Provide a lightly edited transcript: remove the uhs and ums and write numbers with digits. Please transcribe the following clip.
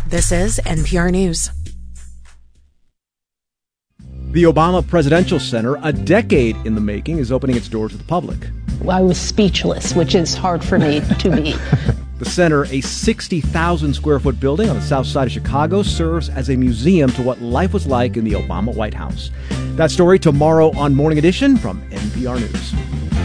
This is NPR News. The Obama Presidential Center, a decade in the making, is opening its doors to the public. I was speechless, which is hard for me to be. The center, a 60,000 square foot building on the south side of Chicago, serves as a museum to what life was like in the Obama White House. That story tomorrow on Morning Edition from NPR News.